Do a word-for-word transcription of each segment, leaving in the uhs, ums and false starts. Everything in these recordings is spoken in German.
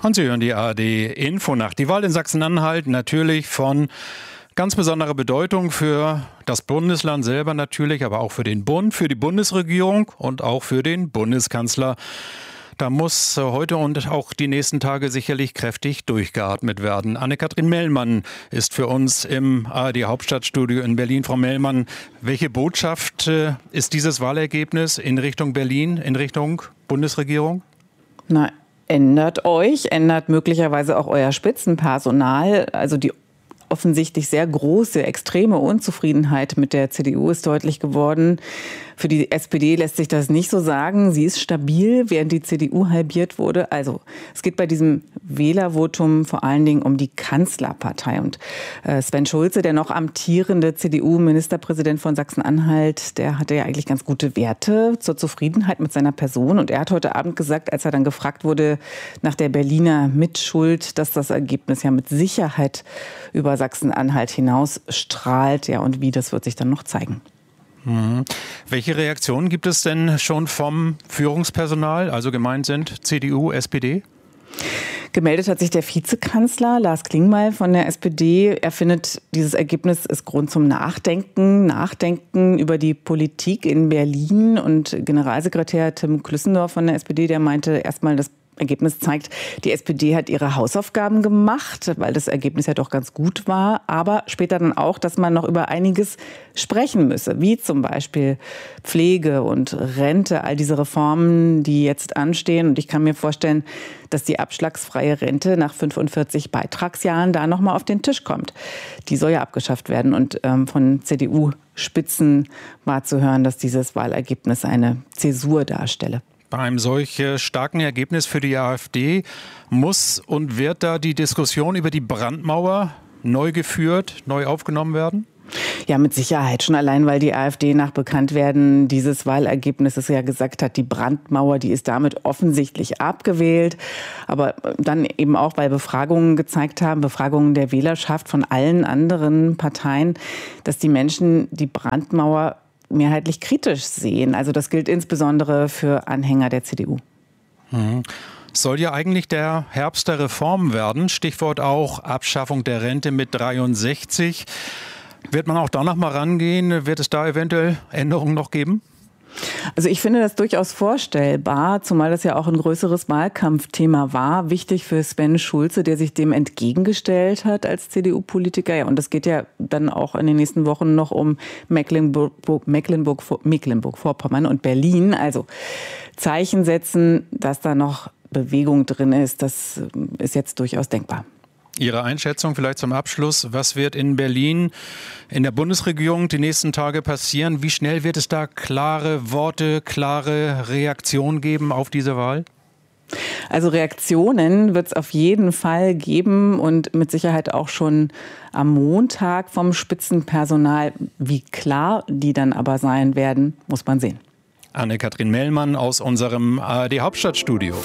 Und Sie hören die A R D-Infonacht. Die Wahl in Sachsen-Anhalt natürlich von ganz besonderer Bedeutung für das Bundesland selber natürlich, aber auch für den Bund, für die Bundesregierung und auch für den Bundeskanzler. Da muss heute und auch die nächsten Tage sicherlich kräftig durchgeatmet werden. Anne-Kathrin Mellmann ist für uns im A R D-Hauptstadtstudio in Berlin. Frau Mellmann, welche Botschaft ist dieses Wahlergebnis in Richtung Berlin, in Richtung Bundesregierung? Nein. Ändert euch, ändert möglicherweise auch euer Spitzenpersonal. Also die offensichtlich sehr große, extreme Unzufriedenheit mit der C D U ist deutlich geworden. Für die S P D lässt sich das nicht so sagen. Sie ist stabil, während die C D U halbiert wurde. Also es geht bei diesem Wählervotum vor allen Dingen um die Kanzlerpartei. Und Sven Schulze, der noch amtierende C D U-Ministerpräsident von Sachsen-Anhalt, der hatte ja eigentlich ganz gute Werte zur Zufriedenheit mit seiner Person. Und er hat heute Abend gesagt, als er dann gefragt wurde nach der Berliner Mitschuld, dass das Ergebnis ja mit Sicherheit über Sachsen-Anhalt hinaus strahlt. Ja, und wie, das wird sich dann noch zeigen. Mhm. Welche Reaktionen gibt es denn schon vom Führungspersonal, also gemeint sind C D U, S P D? Gemeldet hat sich der Vizekanzler Lars Klingbeil von der S P D. Er findet, dieses Ergebnis ist Grund zum Nachdenken. Nachdenken über die Politik in Berlin. Und Generalsekretär Tim Klüssendorf von der S P D, der meinte erstmal, das Ergebnis zeigt, die S P D hat ihre Hausaufgaben gemacht, weil das Ergebnis ja doch ganz gut war. Aber später dann auch, dass man noch über einiges sprechen müsse, wie zum Beispiel Pflege und Rente, all diese Reformen, die jetzt anstehen. Und ich kann mir vorstellen, dass die abschlagsfreie Rente nach fünfundvierzig Beitragsjahren da noch mal auf den Tisch kommt. Die soll ja abgeschafft werden. Und ähm, von C D U-Spitzen war zu hören, dass dieses Wahlergebnis eine Zäsur darstelle. Bei einem solch starken Ergebnis für die AfD muss und wird da die Diskussion über die Brandmauer neu geführt, neu aufgenommen werden? Ja, mit Sicherheit. Schon allein, weil die AfD nach Bekanntwerden dieses Wahlergebnisses ja gesagt hat, die Brandmauer, die ist damit offensichtlich abgewählt. Aber dann eben auch, weil Befragungen gezeigt haben, Befragungen der Wählerschaft von allen anderen Parteien, dass die Menschen die Brandmauer mehrheitlich kritisch sehen. Also das gilt insbesondere für Anhänger der C D U. Mhm. Soll ja eigentlich der Herbst der Reformen werden. Stichwort auch Abschaffung der Rente mit dreiundsechzig. Wird man auch da noch mal rangehen? Wird es da eventuell Änderungen noch geben? Also ich finde das durchaus vorstellbar, zumal das ja auch ein größeres Wahlkampfthema war. Wichtig für Sven Schulze, der sich dem entgegengestellt hat als C D U-Politiker. Ja, und es geht ja dann auch in den nächsten Wochen noch um Mecklenburg, Mecklenburg, Mecklenburg-Vorpommern und Berlin. Also Zeichen setzen, dass da noch Bewegung drin ist, das ist jetzt durchaus denkbar. Ihre Einschätzung vielleicht zum Abschluss. Was wird in Berlin, in der Bundesregierung die nächsten Tage passieren? Wie schnell wird es da klare Worte, klare Reaktionen geben auf diese Wahl? Also Reaktionen wird es auf jeden Fall geben und mit Sicherheit auch schon am Montag vom Spitzenpersonal. Wie klar die dann aber sein werden, muss man sehen. Anne-Kathrin Mellmann aus unserem A R D-Hauptstadtstudio.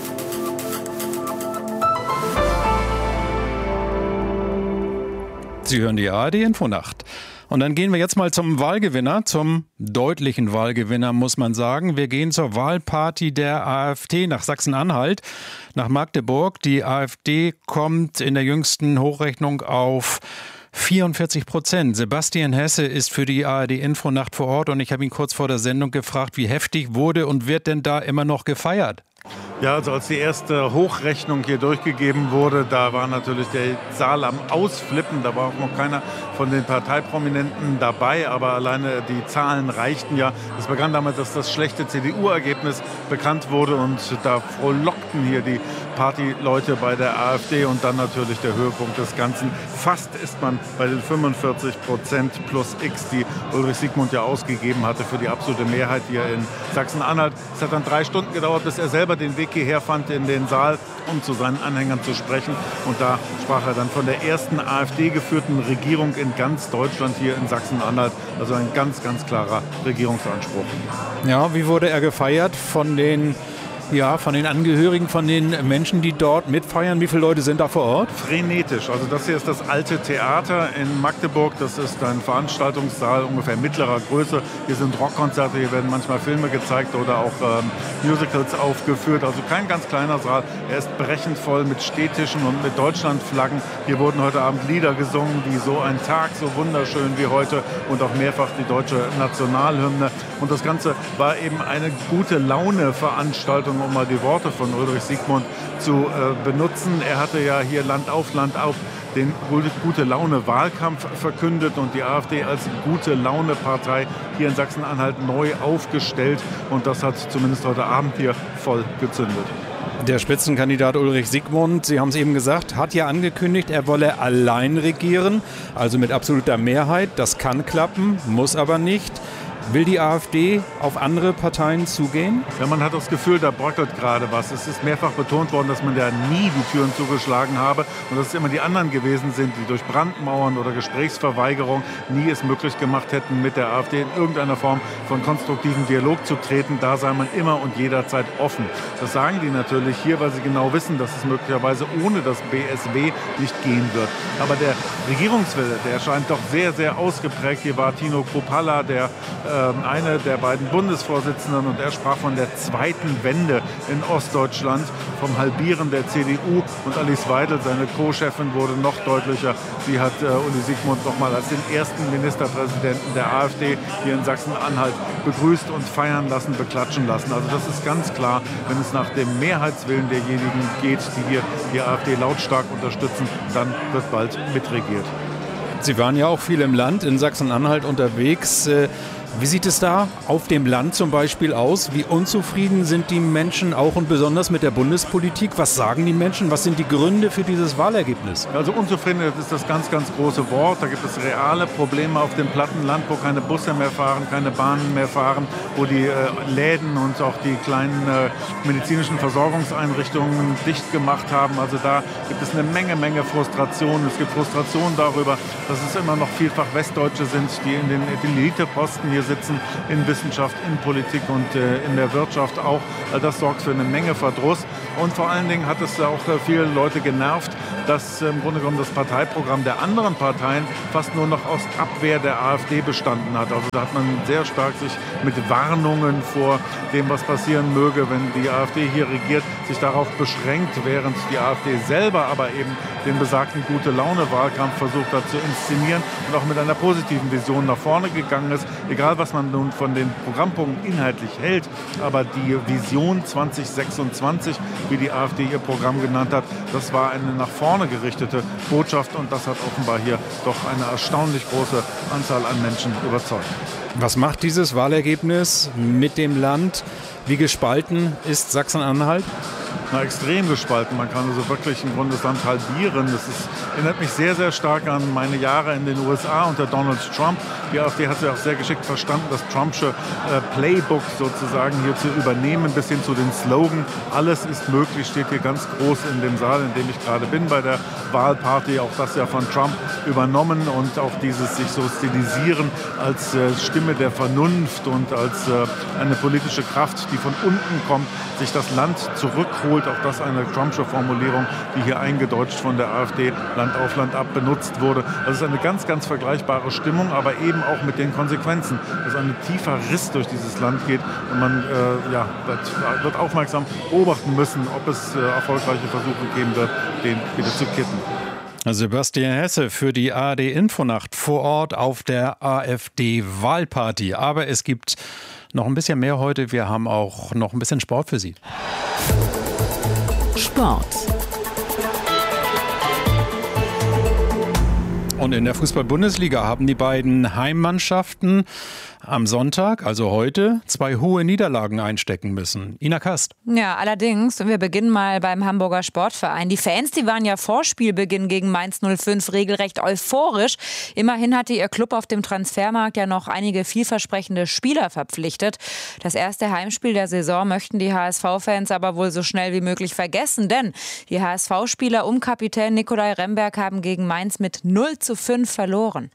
Sie hören die A R D-Infonacht. Und dann gehen wir jetzt mal zum Wahlgewinner, zum deutlichen Wahlgewinner, muss man sagen. Wir gehen zur Wahlparty der AfD nach Sachsen-Anhalt, nach Magdeburg. Die AfD kommt in der jüngsten Hochrechnung auf vierundvierzig Prozent. Sebastian Hesse ist für die A R D-Infonacht vor Ort und ich habe ihn kurz vor der Sendung gefragt, wie heftig wurde und wird denn da immer noch gefeiert? Ja, also als die erste Hochrechnung hier durchgegeben wurde, da war natürlich der Saal am Ausflippen. Da war auch noch keiner von den Parteiprominenten dabei, aber alleine die Zahlen reichten ja. Es begann damit, dass das schlechte C D U-Ergebnis bekannt wurde und da frohlockten hier die Partyleute bei der AfD und dann natürlich der Höhepunkt des Ganzen. Fast ist man bei den fünfundvierzig Prozent plus X, die Ulrich Siegmund ja ausgegeben hatte für die absolute Mehrheit hier in Sachsen-Anhalt. Es hat dann drei Stunden gedauert, bis er selber den Weg hierher fand in den Saal, um zu seinen Anhängern zu sprechen. Und da sprach er dann von der ersten AfD-geführten Regierung in ganz Deutschland hier in Sachsen-Anhalt. Also ein ganz, ganz klarer Regierungsanspruch. Ja, wie wurde er gefeiert von den Ja, von den Angehörigen, von den Menschen, die dort mitfeiern. Wie viele Leute sind da vor Ort? Frenetisch. Also das hier ist das alte Theater in Magdeburg. Das ist ein Veranstaltungssaal ungefähr mittlerer Größe. Hier sind Rockkonzerte, hier werden manchmal Filme gezeigt oder auch ähm, Musicals aufgeführt. Also kein ganz kleiner Saal. Er ist brechend voll mit Stehtischen und mit Deutschlandflaggen. Hier wurden heute Abend Lieder gesungen, wie So ein Tag, so wunderschön wie heute und auch mehrfach die deutsche Nationalhymne. Und das Ganze war eben eine gute Laune-Veranstaltung, um mal die Worte von Ulrich Siegmund zu äh, benutzen. Er hatte ja hier Land auf, Land auf den Gute-Laune-Wahlkampf verkündet und die AfD als Gute-Laune-Partei hier in Sachsen-Anhalt neu aufgestellt. Und das hat zumindest heute Abend hier voll gezündet. Der Spitzenkandidat Ulrich Siegmund, Sie haben es eben gesagt, hat ja angekündigt, er wolle allein regieren, also mit absoluter Mehrheit. Das kann klappen, muss aber nicht. Will die AfD auf andere Parteien zugehen? Ja, man hat das Gefühl, da bröckelt gerade was. Es ist mehrfach betont worden, dass man ja nie die Türen zugeschlagen habe und dass es immer die anderen gewesen sind, die durch Brandmauern oder Gesprächsverweigerung nie es möglich gemacht hätten, mit der AfD in irgendeiner Form von konstruktivem Dialog zu treten. Da sei man immer und jederzeit offen. Das sagen die natürlich hier, weil sie genau wissen, dass es möglicherweise ohne das B S W nicht gehen wird. Aber der Regierungswille, der scheint doch sehr, sehr ausgeprägt. Hier war Tino Kruppalla, der eine der beiden Bundesvorsitzenden, und er sprach von der zweiten Wende in Ostdeutschland, vom Halbieren der C D U, und Alice Weidel, seine Co-Chefin, wurde noch deutlicher. Sie hat äh, Uli Siegmund noch mal als den ersten Ministerpräsidenten der AfD hier in Sachsen-Anhalt begrüßt und feiern lassen, beklatschen lassen. Also das ist ganz klar, wenn es nach dem Mehrheitswillen derjenigen geht, die hier die AfD lautstark unterstützen, dann wird bald mitregiert. Sie waren ja auch viel im Land, in Sachsen-Anhalt unterwegs. Wie sieht es da auf dem Land zum Beispiel aus? Wie unzufrieden sind die Menschen auch und besonders mit der Bundespolitik? Was sagen die Menschen? Was sind die Gründe für dieses Wahlergebnis? Also Unzufriedenheit ist das ganz, ganz große Wort. Da gibt es reale Probleme auf dem Plattenland, wo keine Busse mehr fahren, keine Bahnen mehr fahren, wo die äh, Läden und auch die kleinen äh, medizinischen Versorgungseinrichtungen dicht gemacht haben. Also da gibt es eine Menge, Menge Frustration. Es gibt Frustration darüber, dass es immer noch vielfach Westdeutsche sind, die in den Eliteposten hier sitzen, in Wissenschaft, in Politik und äh, in der Wirtschaft auch. Das sorgt für eine Menge Verdruss. Und vor allen Dingen hat es auch äh, viele Leute genervt, dass äh, im Grunde genommen das Parteiprogramm der anderen Parteien fast nur noch aus Abwehr der AfD bestanden hat. Also da hat man sehr stark sich mit Warnungen vor dem, was passieren möge, wenn die AfD hier regiert, sich darauf beschränkt, während die AfD selber aber eben den besagten Gute-Laune-Wahlkampf versucht hat zu inszenieren und auch mit einer positiven Vision nach vorne gegangen ist. Egal, was man nun von den Programmpunkten inhaltlich hält, aber die Vision zwanzig sechsundzwanzig, wie die AfD ihr Programm genannt hat, das war eine nach vorne gerichtete Botschaft und das hat offenbar hier doch eine erstaunlich große Anzahl an Menschen überzeugt. Was macht dieses Wahlergebnis mit dem Land? Wie gespalten ist Sachsen-Anhalt? Na, extrem gespalten. Man kann also wirklich im Grunde das Land halbieren. Das ist, erinnert mich sehr, sehr stark an meine Jahre in den U S A unter Donald Trump. Die AfD hat ja auch sehr geschickt verstanden, das Trumpsche äh, Playbook sozusagen hier zu übernehmen, bis hin zu den Slogan. Alles ist möglich, steht hier ganz groß in dem Saal, in dem ich gerade bin, bei der Wahlparty. Auch das ja von Trump übernommen und auch dieses sich so stilisieren als äh, Stimme der Vernunft und als äh, eine politische Kraft, die von unten kommt, sich das Land zurückholt. Auch das eine Trumpsche Formulierung, die hier eingedeutscht von der AfD Land auf Land ab benutzt wurde. Das ist eine ganz, ganz vergleichbare Stimmung, aber eben auch mit den Konsequenzen, dass ein tiefer Riss durch dieses Land geht und man äh, ja, wird, wird aufmerksam beobachten müssen, ob es äh, erfolgreiche Versuche geben wird, den wieder zu kitten. Sebastian Hesse für die A R D-Infonacht vor Ort auf der AfD-Wahlparty. Aber es gibt noch ein bisschen mehr heute. Wir haben auch noch ein bisschen Sport für Sie. Sport. Und in der Fußball-Bundesliga haben die beiden Heimmannschaften am Sonntag, also heute, zwei hohe Niederlagen einstecken müssen. Ina Kast. Ja, allerdings. Wir beginnen mal beim Hamburger Sportverein. Die Fans, die waren ja vor Spielbeginn gegen Mainz null fünf regelrecht euphorisch. Immerhin hatte ihr Club auf dem Transfermarkt ja noch einige vielversprechende Spieler verpflichtet. Das erste Heimspiel der Saison möchten die H S V-Fans aber wohl so schnell wie möglich vergessen. Denn die H S V-Spieler um Kapitän Nicolai Remberg haben gegen Mainz mit null zu fünf verloren.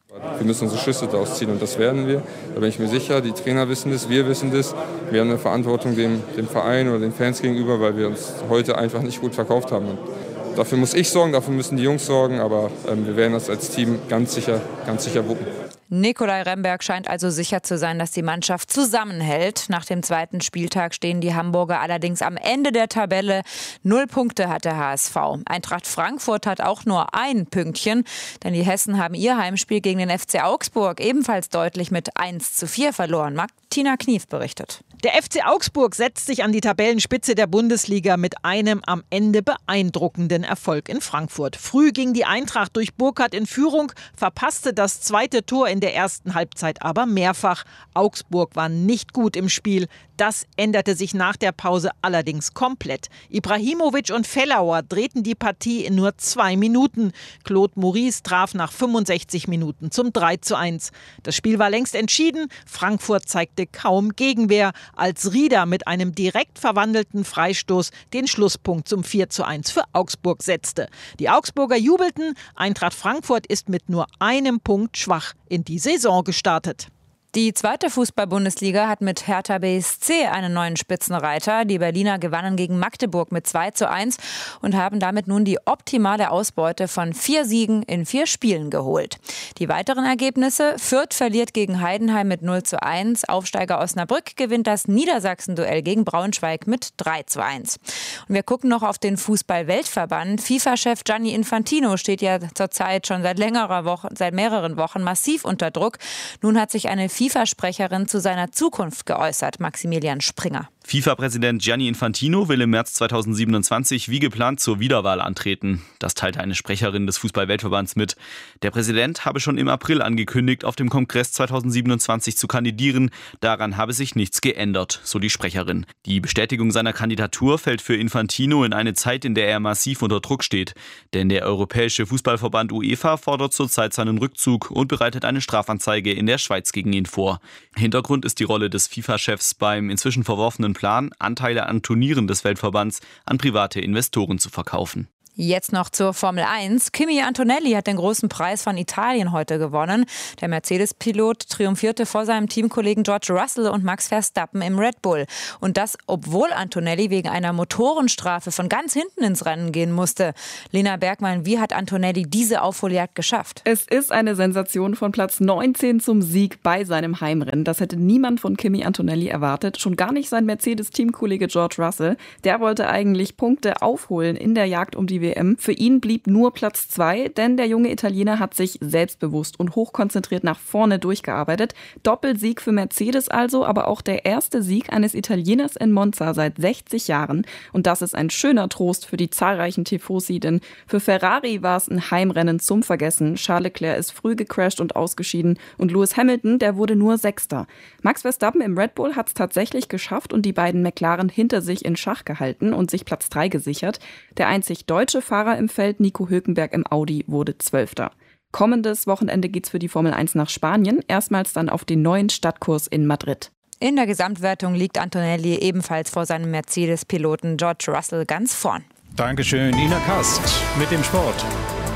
Wir müssen unsere Schlüsse daraus ziehen und das werden wir. Da bin ich mir sicher, die Trainer wissen das, wir wissen das. Wir haben eine Verantwortung dem, dem Verein oder den Fans gegenüber, weil wir uns heute einfach nicht gut verkauft haben. Und dafür muss ich sorgen, dafür müssen die Jungs sorgen, aber ähm, wir werden das als Team ganz sicher, ganz sicher wuppen. Nicolai Remberg scheint also sicher zu sein, dass die Mannschaft zusammenhält. Nach dem zweiten Spieltag stehen die Hamburger allerdings am Ende der Tabelle. Null Punkte hat der H S V. Eintracht Frankfurt hat auch nur ein Pünktchen, denn die Hessen haben ihr Heimspiel gegen den F C Augsburg ebenfalls deutlich mit eins zu vier verloren. Martina Knief berichtet. Der F C Augsburg setzt sich an die Tabellenspitze der Bundesliga mit einem am Ende beeindruckenden Erfolg in Frankfurt. Früh ging die Eintracht durch Burkhardt in Führung, verpasste das zweite Tor in der ersten Halbzeit aber mehrfach. Augsburg war nicht gut im Spiel. Das änderte sich nach der Pause allerdings komplett. Ibrahimovic und Fellauer drehten die Partie in nur zwei Minuten. Claude Maurice traf nach fünfundsechzig Minuten zum drei zu eins. Das Spiel war längst entschieden. Frankfurt zeigte kaum Gegenwehr, als Rieder mit einem direkt verwandelten Freistoß den Schlusspunkt zum vier zu eins für Augsburg setzte. Die Augsburger jubelten. Eintracht Frankfurt ist mit nur einem Punkt schwach in die Saison gestartet. Die zweite Fußball-Bundesliga hat mit Hertha B S C einen neuen Spitzenreiter. Die Berliner gewannen gegen Magdeburg mit zwei zu eins und haben damit nun die optimale Ausbeute von vier Siegen in vier Spielen geholt. Die weiteren Ergebnisse: Fürth verliert gegen Heidenheim mit null zu eins. Aufsteiger Osnabrück gewinnt das Niedersachsen-Duell gegen Braunschweig mit drei zu eins. Und wir gucken noch auf den Fußball-Weltverband. FIFA-Chef Gianni Infantino steht ja zurzeit schon seit längerer Woche, seit mehreren Wochen massiv unter Druck. Nun hat sich eine FIFA-Sprecherin zu seiner Zukunft geäußert, Maximilian Springer. FIFA-Präsident Gianni Infantino will im März zweitausendsiebenundzwanzig wie geplant zur Wiederwahl antreten. Das teilte eine Sprecherin des Fußball-Weltverbands mit. Der Präsident habe schon im April angekündigt, auf dem Kongress zweitausendsiebenundzwanzig zu kandidieren. Daran habe sich nichts geändert, so die Sprecherin. Die Bestätigung seiner Kandidatur fällt für Infantino in eine Zeit, in der er massiv unter Druck steht. Denn der Europäische Fußballverband UEFA fordert zurzeit seinen Rückzug und bereitet eine Strafanzeige in der Schweiz gegen ihn vor. Hintergrund ist die Rolle des FIFA-Chefs beim inzwischen verworfenen Plan, Anteile an Turnieren des Weltverbands an private Investoren zu verkaufen. Jetzt noch zur Formel eins. Kimi Antonelli hat den großen Preis von Italien heute gewonnen. Der Mercedes-Pilot triumphierte vor seinem Teamkollegen George Russell und Max Verstappen im Red Bull. Und das, obwohl Antonelli wegen einer Motorenstrafe von ganz hinten ins Rennen gehen musste. Lena Bergmann, wie hat Antonelli diese Aufholjagd geschafft? Es ist eine Sensation von Platz neunzehn zum Sieg bei seinem Heimrennen. Das hätte niemand von Kimi Antonelli erwartet. Schon gar nicht sein Mercedes-Teamkollege George Russell. Der wollte eigentlich Punkte aufholen in der Jagd um die W M. Für ihn blieb nur Platz zwei, denn der junge Italiener hat sich selbstbewusst und hochkonzentriert nach vorne durchgearbeitet. Doppelsieg für Mercedes also, aber auch der erste Sieg eines Italieners in Monza seit sechzig Jahren. Und das ist ein schöner Trost für die zahlreichen Tifosi, denn für Ferrari war es ein Heimrennen zum Vergessen. Charles Leclerc ist früh gecrasht und ausgeschieden und Lewis Hamilton, der wurde nur Sechster. Max Verstappen im Red Bull hat es tatsächlich geschafft und die beiden McLaren hinter sich in Schach gehalten und sich Platz drei gesichert. Der einzig deutsche Fahrer im Feld, Nico Hülkenberg im Audi, wurde Zwölfter. Kommendes Wochenende geht's für die Formel eins nach Spanien, erstmals dann auf den neuen Stadtkurs in Madrid. In der Gesamtwertung liegt Antonelli ebenfalls vor seinem Mercedes-Piloten George Russell ganz vorn. Dankeschön, Ina Kast mit dem Sport.